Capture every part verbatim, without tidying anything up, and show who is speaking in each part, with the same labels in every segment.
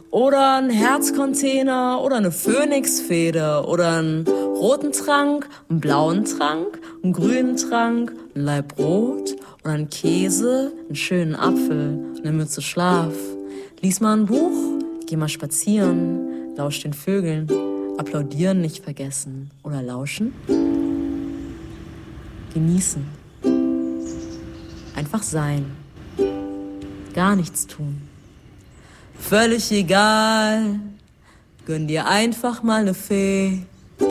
Speaker 1: oder ein Herzcontainer oder eine Phönixfeder oder einen roten Trank, einen blauen Trank, einen grünen Trank, ein Laib Brot oder einen Käse, einen schönen Apfel, eine Mütze Schlaf. Lies mal ein Buch, geh mal spazieren, lausch den Vögeln, applaudieren nicht vergessen oder lauschen. Genießen. Einfach sein. Gar nichts tun. Völlig egal. Gönn dir einfach mal ne Fee.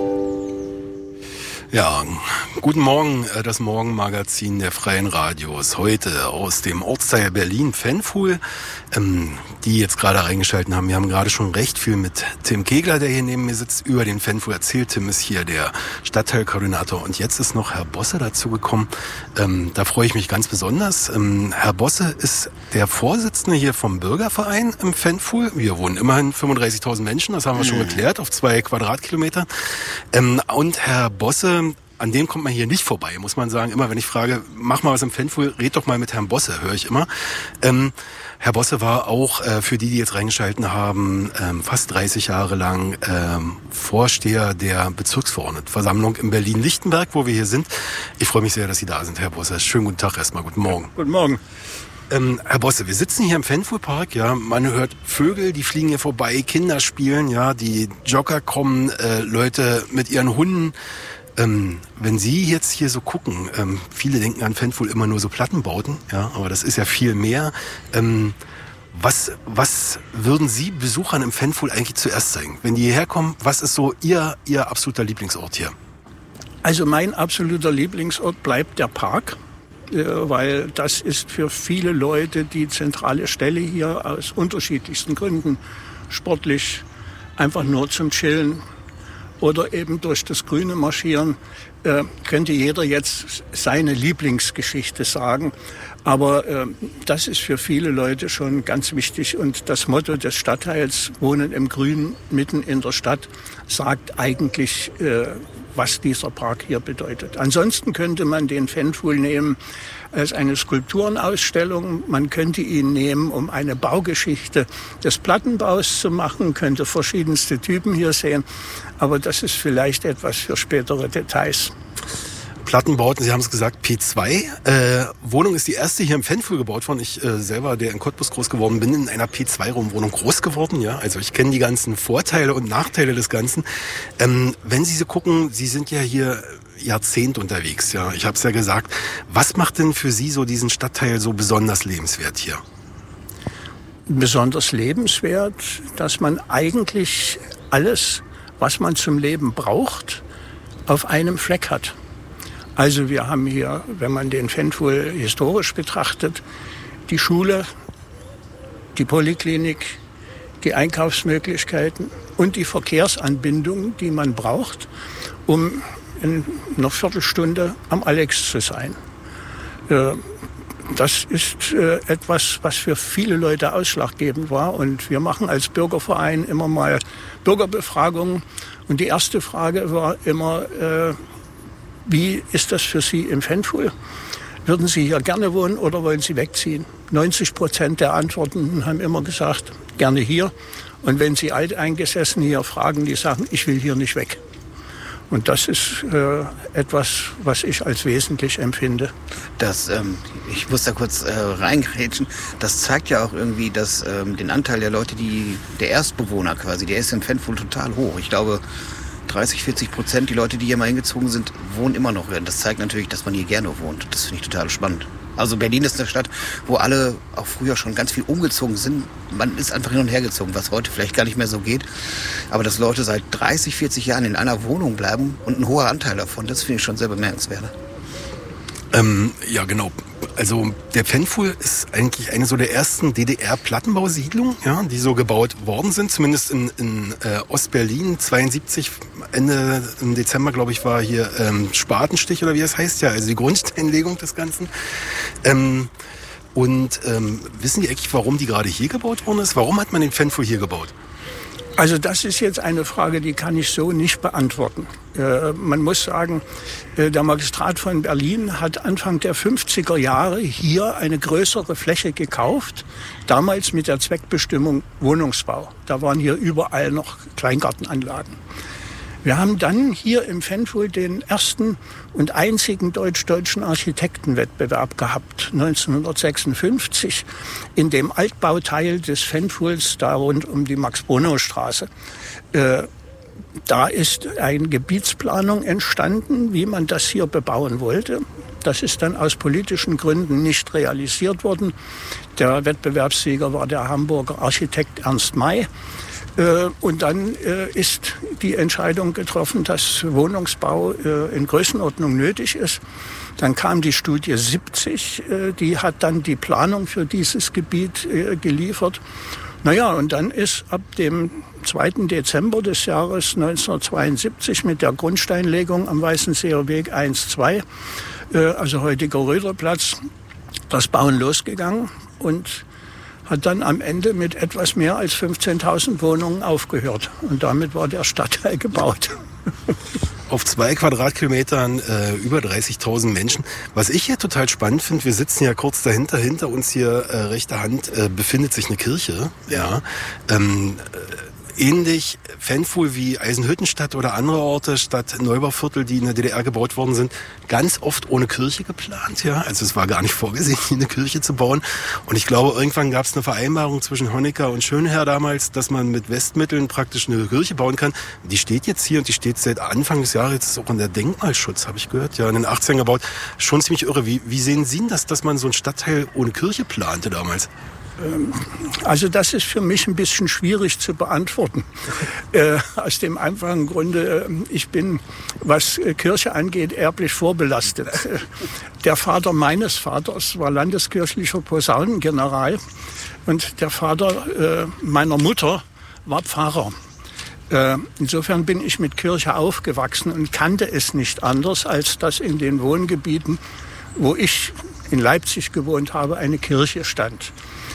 Speaker 2: Ja, guten Morgen, das Morgenmagazin der Freien Radios. Heute aus dem Ortsteil Berlin-Pfännfuhl, ähm, die jetzt gerade reingeschaltet haben. Wir haben gerade schon recht viel mit Tim Kegler, der hier neben mir sitzt, über den Pfännfuhl erzählt. Tim ist hier der Stadtteilkoordinator und jetzt ist noch Herr Bosse dazugekommen. Ähm, da freue ich mich ganz besonders. Ähm, Herr Bosse ist der Vorsitzende hier vom Bürgerverein im Pfännfuhl. Wir wohnen immerhin fünfunddreißigtausend Menschen, das haben wir schon geklärt, auf zwei Quadratkilometer. Ähm, und Herr Bosse, an dem kommt man hier nicht vorbei, muss man sagen. Immer wenn ich frage, mach mal was im Pfännfuhl, red doch mal mit Herrn Bosse, höre ich immer. Ähm, Herr Bosse war auch, äh, für die, die jetzt reingeschalten haben, ähm, fast dreißig Jahre lang ähm, Vorsteher der Bezirksverordnetenversammlung in Berlin-Lichtenberg, wo wir hier sind. Ich freue mich sehr, dass Sie da sind, Herr Bosse. Schönen guten Tag erstmal, guten Morgen.
Speaker 3: Guten Morgen.
Speaker 2: Ähm, Herr Bosse, wir sitzen hier im Pfännfuhlpark, ja, man hört Vögel, die fliegen hier vorbei, Kinder spielen, ja, die Jogger kommen, äh, Leute mit ihren Hunden. Ähm, wenn Sie jetzt hier so gucken, ähm, viele denken an Pfännfuhl immer nur so Plattenbauten, ja, aber das ist ja viel mehr. Ähm, was, was würden Sie Besuchern im Pfännfuhl eigentlich zuerst zeigen? Wenn die hierher kommen, was ist so Ihr, Ihr absoluter Lieblingsort hier?
Speaker 3: Also mein absoluter Lieblingsort bleibt der Park, äh, weil das ist für viele Leute die zentrale Stelle hier aus unterschiedlichsten Gründen. Sportlich, einfach nur zum Chillen. Oder eben durch das Grüne marschieren, äh, könnte jeder jetzt seine Lieblingsgeschichte sagen. Aber äh, das ist für viele Leute schon ganz wichtig. Und das Motto des Stadtteils Wohnen im Grün mitten in der Stadt sagt eigentlich, äh, was dieser Park hier bedeutet. Ansonsten könnte man den Pfännfuhl nehmen als eine Skulpturenausstellung. Man könnte ihn nehmen, um eine Baugeschichte des Plattenbaus zu machen, könnte verschiedenste Typen hier sehen. Aber das ist vielleicht etwas für spätere Details.
Speaker 2: Plattenbauten, Sie haben es gesagt, P zwei. Äh, Wohnung ist die erste hier im Pfännfuhl gebaut worden. Ich äh, selber, der in Cottbus groß geworden bin, in einer P zwei Wohnung groß geworden. Ja, also ich kenne die ganzen Vorteile und Nachteile des Ganzen. Ähm, wenn Sie so gucken, Sie sind ja hier Jahrzehnt unterwegs. Ja, ich habe es ja gesagt. Was macht denn für Sie so diesen Stadtteil so besonders lebenswert hier?
Speaker 3: Besonders lebenswert, dass man eigentlich alles, was man zum Leben braucht, auf einem Fleck hat. Also wir haben hier, wenn man den Pfännfuhl historisch betrachtet, die Schule, die Poliklinik, die Einkaufsmöglichkeiten und die Verkehrsanbindung, die man braucht, um in einer Viertelstunde am Alex zu sein. Das ist etwas, was für viele Leute ausschlaggebend war. Und wir machen als Bürgerverein immer mal Bürgerbefragungen. Und die erste Frage war immer, wie ist das für Sie im Pfännfuhl? Würden Sie hier gerne wohnen oder wollen Sie wegziehen? neunzig Prozent der Antwortenden haben immer gesagt, gerne hier. Und wenn Sie Alteingesessen hier fragen, die sagen, ich will hier nicht weg. Und das ist äh, etwas, was ich als wesentlich empfinde.
Speaker 4: Das, ähm, ich muss da kurz äh, reingrätschen. Das zeigt ja auch irgendwie, dass ähm, den Anteil der Leute, die der Erstbewohner quasi, der ist im Pfännfuhl total hoch. Ich glaube, dreißig, vierzig Prozent, die Leute, die hier mal hingezogen sind, wohnen immer noch hier. Das zeigt natürlich, dass man hier gerne wohnt. Das finde ich total spannend. Also Berlin ist eine Stadt, wo alle auch früher schon ganz viel umgezogen sind. Man ist einfach hin und her gezogen, was heute vielleicht gar nicht mehr so geht. Aber dass Leute seit dreißig, vierzig Jahren in einer Wohnung bleiben und ein hoher Anteil davon, das finde ich schon sehr bemerkenswert.
Speaker 2: Ähm, ja, genau. Also der Pfännfuhl ist eigentlich eine so der ersten D D R-Plattenbausiedlungen, ja, die so gebaut worden sind, zumindest in, in äh, Ostberlin. zweiundsiebzig, Ende im Dezember, glaube ich, war hier ähm, Spatenstich oder wie das heißt, ja, also die Grundsteinlegung des Ganzen. Ähm, und ähm, wissen die eigentlich, warum die gerade hier gebaut worden ist? Warum hat man den Pfännfuhl hier gebaut?
Speaker 3: Also das ist jetzt eine Frage, die kann ich so nicht beantworten. Äh, man muss sagen, äh, der Magistrat von Berlin hat Anfang der fünfziger Jahre hier eine größere Fläche gekauft, damals mit der Zweckbestimmung Wohnungsbau. Da waren hier überall noch Kleingartenanlagen. Wir haben dann hier im Pfännfuhl den ersten und einzigen deutsch-deutschen Architektenwettbewerb gehabt, neunzehnhundertsechsundfünfzig, in dem Altbauteil des Pfännfuhls, da rund um die Max-Brunnow-Straße. Äh, da ist eine Gebietsplanung entstanden, wie man das hier bebauen wollte. Das ist dann aus politischen Gründen nicht realisiert worden. Der Wettbewerbssieger war der Hamburger Architekt Ernst May. Und dann ist die Entscheidung getroffen, dass Wohnungsbau in Größenordnung nötig ist. Dann kam die Studie siebzig, die hat dann die Planung für dieses Gebiet geliefert. Naja, und dann ist ab dem zweiten Dezember des Jahres neunzehnhundertzweiundsiebzig mit der Grundsteinlegung am Weißenseer Weg eins zwei, also heutiger Röderplatz, das Bauen losgegangen und hat dann am Ende mit etwas mehr als fünfzehntausend Wohnungen aufgehört. Und damit war der Stadtteil gebaut.
Speaker 2: Auf zwei Quadratkilometern äh, über dreißigtausend Menschen. Was ich hier total spannend finde, wir sitzen ja kurz dahinter, hinter uns hier äh, rechter Hand äh, befindet sich eine Kirche. Ja. Ähm, äh, Ähnlich Pfännfuhl wie Eisenhüttenstadt oder andere Orte, Stadt Neubauviertel, die in der D D R gebaut worden sind, ganz oft ohne Kirche geplant. Ja, also es war gar nicht vorgesehen, hier eine Kirche zu bauen. Und ich glaube, irgendwann gab es eine Vereinbarung zwischen Honecker und Schönherr damals, dass man mit Westmitteln praktisch eine Kirche bauen kann. Die steht jetzt hier und die steht seit Anfang des Jahres jetzt auch in der Denkmalschutz, habe ich gehört, ja, in den achtzigern gebaut. Schon ziemlich irre. Wie, wie sehen Sie denn das, dass man so einen Stadtteil ohne Kirche plante damals?
Speaker 3: Also das ist für mich ein bisschen schwierig zu beantworten. Äh, aus dem einfachen Grunde, ich bin, was Kirche angeht, erblich vorbelastet. Der Vater meines Vaters war landeskirchlicher Posaunengeneral und der Vater äh, meiner Mutter war Pfarrer. Äh, insofern bin ich mit Kirche aufgewachsen und kannte es nicht anders, als dass in den Wohngebieten, wo ich in Leipzig gewohnt habe, eine Kirche stand.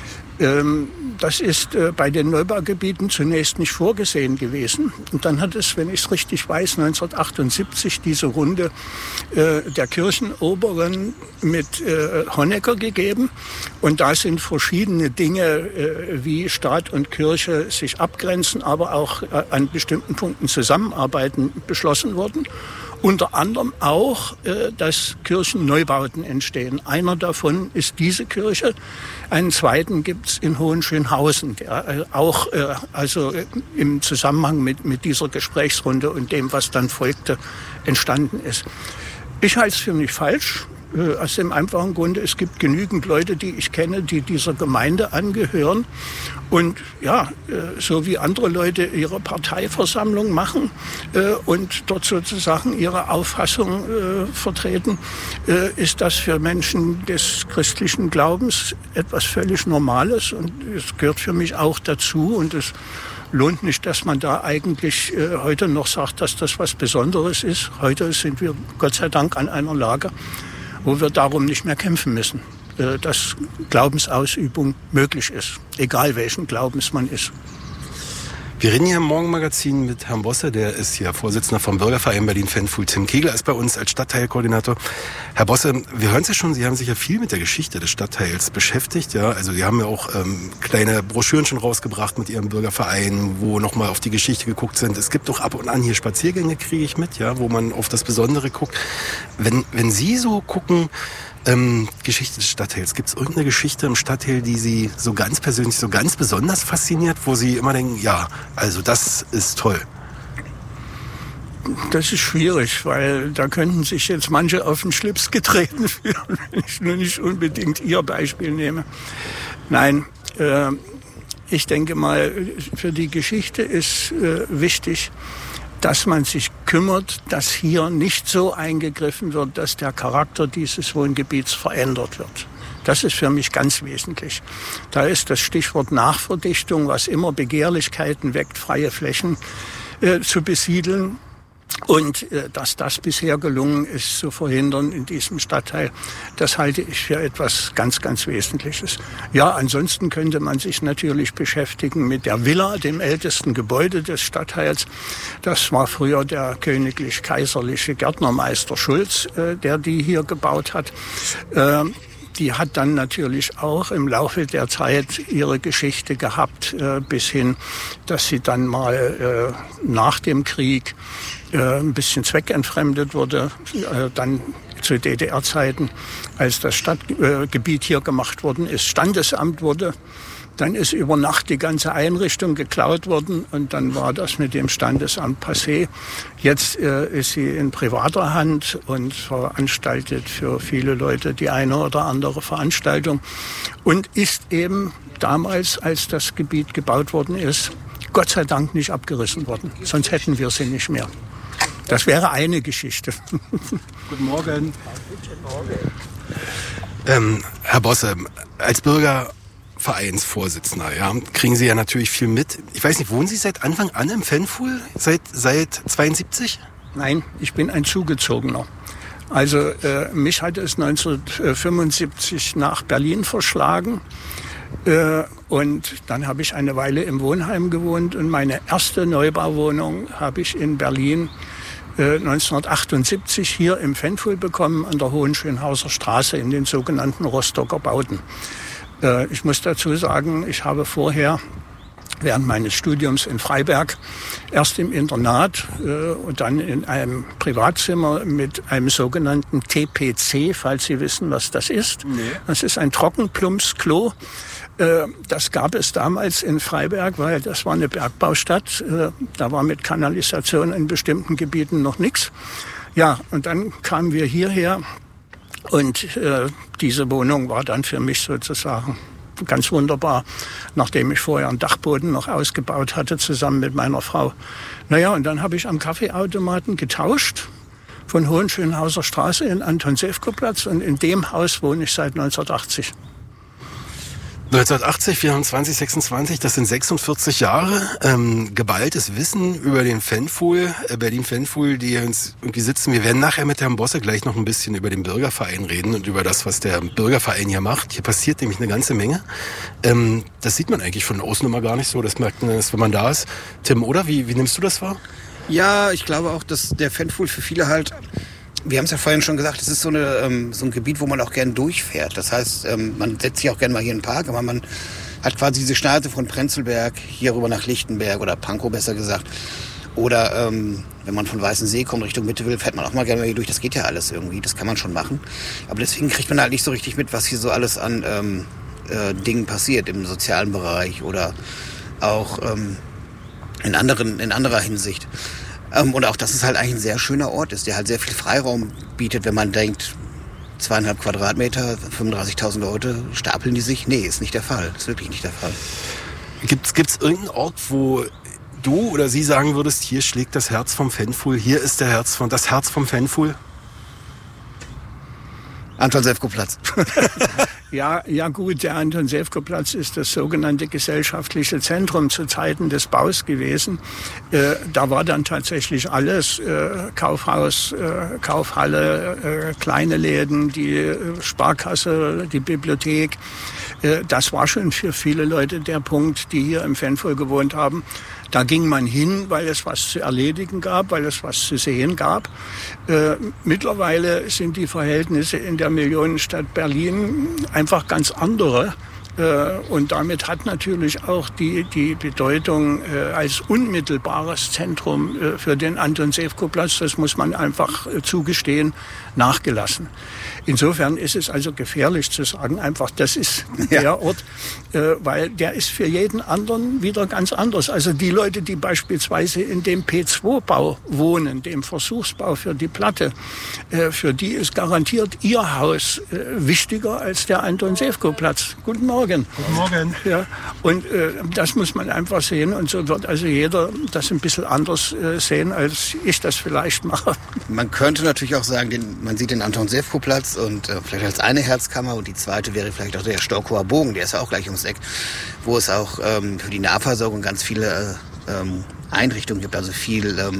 Speaker 3: Das ist bei den Neubaugebieten zunächst nicht vorgesehen gewesen. Und dann hat es, wenn ich es richtig weiß, neunzehnhundertachtundsiebzig diese Runde der Kirchenoberen mit Honecker gegeben. Und da sind verschiedene Dinge, wie Staat und Kirche sich abgrenzen, aber auch an bestimmten Punkten zusammenarbeiten, beschlossen worden. Unter anderem auch, dass Kirchenneubauten entstehen. Einer davon ist diese Kirche. Einen zweiten gibt's in Hohenschönhausen, der auch also im Zusammenhang mit, mit dieser Gesprächsrunde und dem, was dann folgte, entstanden ist. Ich halte es für nicht falsch. Aus dem einfachen Grunde, es gibt genügend Leute, die ich kenne, die dieser Gemeinde angehören. Und ja, so wie andere Leute ihre Parteiversammlung machen und dort sozusagen ihre Auffassung vertreten, ist das für Menschen des christlichen Glaubens etwas völlig Normales. Und es gehört für mich auch dazu. Und es lohnt nicht, dass man da eigentlich heute noch sagt, dass das was Besonderes ist. Heute sind wir Gott sei Dank an einer Lage, wo wir darum nicht mehr kämpfen müssen, dass Glaubensausübung möglich ist, egal welchen Glaubens man ist.
Speaker 2: Wir reden hier im Morgenmagazin mit Herrn Bosse, der ist ja Vorsitzender vom Bürgerverein Berlin-Pfännfuhl. Tim Kegler ist bei uns als Stadtteilkoordinator. Herr Bosse, wir hören es ja schon, Sie haben sich ja viel mit der Geschichte des Stadtteils beschäftigt. Ja, also Sie haben ja auch ähm, kleine Broschüren schon rausgebracht mit Ihrem Bürgerverein, wo nochmal auf die Geschichte geguckt sind. Es gibt doch ab und an hier Spaziergänge, kriege ich mit, ja, wo man auf das Besondere guckt. Wenn, wenn Sie so gucken, Ähm, Geschichte des Stadtteils. Gibt es irgendeine Geschichte im Stadtteil, die Sie so ganz persönlich, so ganz besonders fasziniert, wo Sie immer denken, ja, also das ist toll?
Speaker 3: Das ist schwierig, weil da könnten sich jetzt manche auf den Schlips getreten fühlen, wenn ich nur nicht unbedingt Ihr Beispiel nehme. Nein, äh, ich denke mal, für die Geschichte ist äh, wichtig, dass man sich kümmert, dass hier nicht so eingegriffen wird, dass der Charakter dieses Wohngebiets verändert wird. Das ist für mich ganz wesentlich. Da ist das Stichwort Nachverdichtung, was immer Begehrlichkeiten weckt, freie Flächen äh, zu besiedeln. Und äh, dass das bisher gelungen ist zu verhindern in diesem Stadtteil, das halte ich für etwas ganz, ganz Wesentliches. Ja, ansonsten könnte man sich natürlich beschäftigen mit der Villa, dem ältesten Gebäude des Stadtteils. Das war früher der königlich-kaiserliche Gärtnermeister Schulz, äh, der die hier gebaut hat. Äh, Die hat dann natürlich auch im Laufe der Zeit ihre Geschichte gehabt, äh, bis hin, dass sie dann mal äh, nach dem Krieg äh, ein bisschen zweckentfremdet wurde, äh, dann zu D D R-Zeiten, als das Stadtgebiet äh, hier gemacht worden ist, Standesamt wurde. Dann ist über Nacht die ganze Einrichtung geklaut worden und dann war das mit dem Standesamt passé. Jetzt äh, ist sie in privater Hand und veranstaltet für viele Leute die eine oder andere Veranstaltung und ist eben damals, als das Gebiet gebaut worden ist, Gott sei Dank nicht abgerissen worden. Sonst hätten wir sie nicht mehr. Das wäre eine Geschichte.
Speaker 2: Guten Morgen. Ähm, Herr Bosse, als Bürger Vereinsvorsitzender, ja, kriegen Sie ja natürlich viel mit. Ich weiß nicht, wohnen Sie seit Anfang an im Pfännfuhl? Seit, seit zweiundsiebzig?
Speaker 3: Nein, ich bin ein Zugezogener. Also äh, mich hat es neunzehnhundertfünfundsiebzig nach Berlin verschlagen. Äh, und dann habe ich eine Weile im Wohnheim gewohnt. Und meine erste Neubauwohnung habe ich in Berlin äh, neunzehnhundertachtundsiebzig hier im Pfännfuhl bekommen, an der Hohenschönhauser Straße in den sogenannten Rostocker Bauten. Ich muss dazu sagen, ich habe vorher während meines Studiums in Freiberg erst im Internat äh, und dann in einem Privatzimmer mit einem sogenannten T P C, falls Sie wissen, was das ist. Nee. Das ist ein Trockenplumpsklo. Äh, das gab es damals in Freiberg, weil das war eine Bergbaustadt. Äh, da war mit Kanalisation in bestimmten Gebieten noch nichts. Ja, und dann kamen wir hierher. Und äh, diese Wohnung war dann für mich sozusagen ganz wunderbar, nachdem ich vorher einen Dachboden noch ausgebaut hatte, zusammen mit meiner Frau. Naja, und dann habe ich am Kaffeeautomaten getauscht, von Hohenschönhauser Straße in Anton-Sewko-Platz, und in dem Haus wohne ich seit neunzehnhundertachtzig.
Speaker 2: neunzehnhundertachtzig, vierundzwanzig, sechsundzwanzig, das sind sechsundvierzig Jahre. Ähm, geballtes Wissen über den Pfännfuhl, äh, Berlin-Pfännfuhl, die uns irgendwie sitzen. Wir werden nachher mit Herrn Bosse gleich noch ein bisschen über den Bürgerverein reden und über das, was der Bürgerverein hier macht. Hier passiert nämlich eine ganze Menge. Ähm, das sieht man eigentlich von außen immer gar nicht so. Das merkt man erst, wenn man da ist. Tim, oder? Wie, wie nimmst du das wahr?
Speaker 4: Ja, ich glaube auch, dass der Pfännfuhl für viele halt... Wir haben es ja vorhin schon gesagt, es ist so, eine, ähm, so ein Gebiet, wo man auch gern durchfährt. Das heißt, ähm, man setzt sich auch gerne mal hier in den Park, aber man hat quasi diese Schneise von Prenzlberg hier rüber nach Lichtenberg oder Pankow besser gesagt. Oder ähm, wenn man von Weißensee kommt, Richtung Mitte will, fährt man auch mal gerne mal hier durch. Das geht ja alles irgendwie, das kann man schon machen. Aber deswegen kriegt man halt nicht so richtig mit, was hier so alles an ähm, äh, Dingen passiert im sozialen Bereich oder auch ähm, in, anderen, in anderer Hinsicht. Und auch, dass es halt eigentlich ein sehr schöner Ort ist, der halt sehr viel Freiraum bietet, wenn man denkt, zweieinhalb Quadratmeter, fünfunddreißigtausend Leute, stapeln die sich? Nee, ist nicht der Fall. Ist wirklich nicht der Fall.
Speaker 2: Gibt's, gibt's irgendeinen Ort, wo du oder sie sagen würdest, hier schlägt das Herz vom Pfännfuhl, hier ist der Herz von, das Herz vom Pfännfuhl?
Speaker 4: Anton-Sewko-Platz.
Speaker 3: Ja, ja gut, der Anton-Sewko-Platz ist das sogenannte gesellschaftliche Zentrum zu Zeiten des Baus gewesen. Äh, da war dann tatsächlich alles, äh, Kaufhaus, äh, Kaufhalle, äh, kleine Läden, die äh, Sparkasse, die Bibliothek. Äh, das war schon für viele Leute der Punkt, die hier im Pfännfuhl gewohnt haben. Da ging man hin, weil es was zu erledigen gab, weil es was zu sehen gab. Äh, mittlerweile sind die Verhältnisse in der Millionenstadt Berlin einfach ganz andere. Äh, und damit hat natürlich auch die, die Bedeutung äh, als unmittelbares Zentrum äh, für den Anton-Sewko-Platz, das muss man einfach äh, zugestehen, nachgelassen. Insofern ist es also gefährlich zu sagen, einfach das ist der ja. Ort, äh, weil der ist für jeden anderen wieder ganz anders. Also die Leute, die beispielsweise in dem P zwei Bau wohnen, dem Versuchsbau für die Platte, äh, für die ist garantiert ihr Haus äh, wichtiger als der Anton-Sewko-Platz. Guten Morgen.
Speaker 2: Guten Morgen.
Speaker 3: Ja, und äh, das muss man einfach sehen und so wird also jeder das ein bisschen anders äh, sehen, als ich das vielleicht mache.
Speaker 4: Man könnte natürlich auch sagen, den, man sieht den Anton-Sewko-Platz und äh, vielleicht als eine Herzkammer und die zweite wäre vielleicht auch der Storkower Bogen, der ist ja auch gleich ums Eck, wo es auch ähm, für die Nahversorgung ganz viele äh, ähm, Einrichtungen gibt, also viel ähm,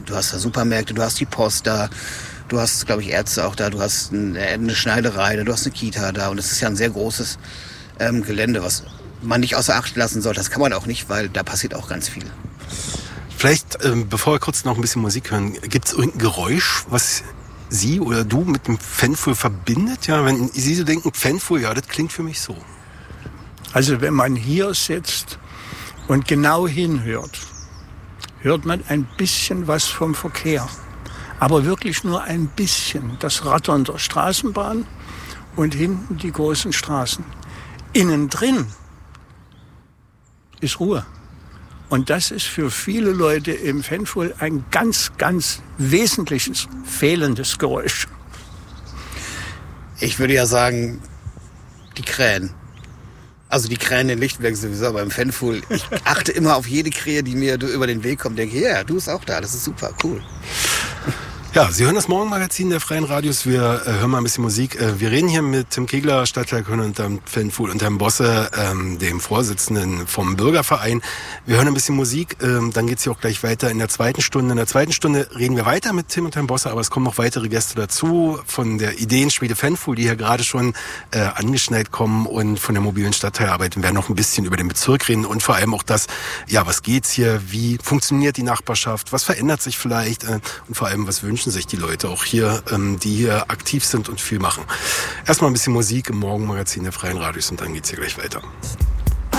Speaker 4: Du hast da Supermärkte, du hast die Post da, du hast, glaube ich, Ärzte auch da, du hast eine Schneiderei, du hast eine Kita da und es ist ja ein sehr großes ähm, Gelände, was man nicht außer Acht lassen sollte. Das kann man auch nicht, weil da passiert auch ganz viel.
Speaker 2: Vielleicht, ähm, bevor wir kurz noch ein bisschen Musik hören, gibt es irgendein Geräusch, was Sie oder du mit dem Pfännfuhl verbindet? Ja, wenn Sie so denken, Pfännfuhl, ja, das klingt für mich so.
Speaker 3: Also wenn man hier sitzt und genau hinhört, hört man ein bisschen was vom Verkehr. Aber wirklich nur ein bisschen. Das Rattern der Straßenbahn und hinten die großen Straßen. Innen drin ist Ruhe. Und das ist für viele Leute im Pfännfuhl ein ganz, ganz wesentliches, fehlendes Geräusch.
Speaker 4: Ich würde ja sagen, die Krähen. Also die Krähen in Lichtenberg sowieso, aber im Pfännfuhl, ich achte immer auf jede Krähe, die mir über den Weg kommt. Denke, ja, du bist auch da, das ist super, cool.
Speaker 2: Ja, Sie hören das Morgenmagazin der Freien Radios. Wir äh, hören mal ein bisschen Musik. Äh, wir reden hier mit Tim Kegler, Stadtteilkönner unterm Pfännfuhl und Herrn Bosse, ähm, dem Vorsitzenden vom Bürgerverein. Wir hören ein bisschen Musik, ähm, dann geht's hier auch gleich weiter in der zweiten Stunde. In der zweiten Stunde reden wir weiter mit Tim und Herrn Bosse, aber es kommen noch weitere Gäste dazu von der Ideenschmiede Pfännfuhl, die hier gerade schon äh, angeschneit kommen, und von der mobilen Stadtteilarbeit. Wir werden noch ein bisschen über den Bezirk reden und vor allem auch das, ja, was geht's hier, wie funktioniert die Nachbarschaft, was verändert sich vielleicht äh, und vor allem, was wünschen sich die Leute auch hier, ähm, die hier aktiv sind und viel machen. Erstmal ein bisschen Musik im Morgenmagazin der Freien Radios und dann geht's hier gleich weiter.